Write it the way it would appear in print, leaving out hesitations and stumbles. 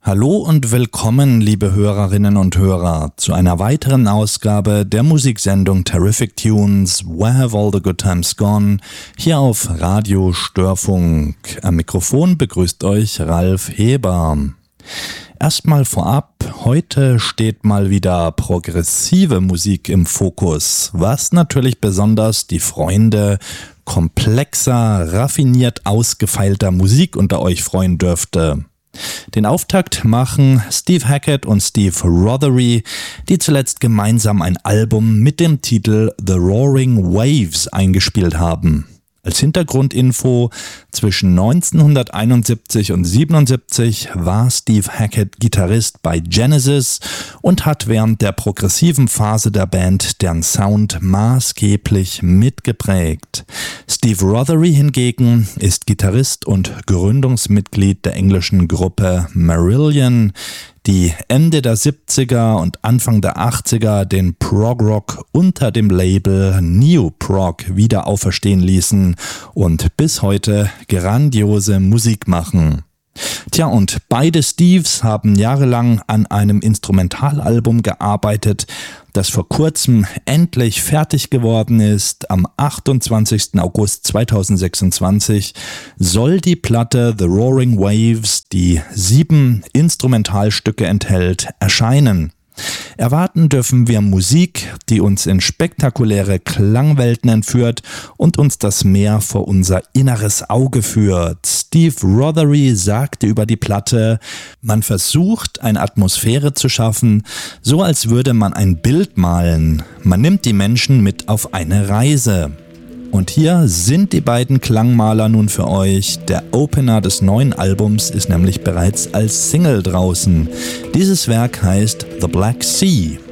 Hallo und willkommen, liebe Hörerinnen und Hörer, zu einer weiteren Ausgabe der Musiksendung Terrific Tunes, Where Have All the Good Times Gone, hier auf Radio Störfunk. Am Mikrofon begrüßt euch Ralf Heber. Erstmal vorab, heute steht mal wieder progressive Musik im Fokus, was natürlich besonders die Freunde komplexer, raffiniert ausgefeilter Musik unter euch freuen dürfte. Den Auftakt machen Steve Hackett und Steve Rothery, die zuletzt gemeinsam ein Album mit dem Titel The Roaring Waves eingespielt haben. Als Hintergrundinfo, zwischen 1971 und 1977 war Steve Hackett Gitarrist bei Genesis und hat während der progressiven Phase der Band deren Sound maßgeblich mitgeprägt. Steve Rothery hingegen ist Gitarrist und Gründungsmitglied der englischen Gruppe Marillion, die Ende der 70er und Anfang der 80er den Prog-Rock unter dem Label Neo Prog wieder auferstehen ließen und bis heute grandiose Musik machen. Tja, und beide Steves haben jahrelang an einem Instrumentalalbum gearbeitet, das vor kurzem endlich fertig geworden ist. Am 28. August 2026 soll die Platte The Roaring Waves, die 7 Instrumentalstücke enthält, erscheinen. Erwarten dürfen wir Musik, die uns in spektakuläre Klangwelten entführt und uns das Meer vor unser inneres Auge führt. Steve Rothery sagte über die Platte: Man versucht, eine Atmosphäre zu schaffen, so als würde man ein Bild malen. Man nimmt die Menschen mit auf eine Reise. Und hier sind die beiden Klangmaler nun für euch. Der Opener des neuen Albums ist nämlich bereits als Single draußen. Dieses Werk heißt The Black Sea.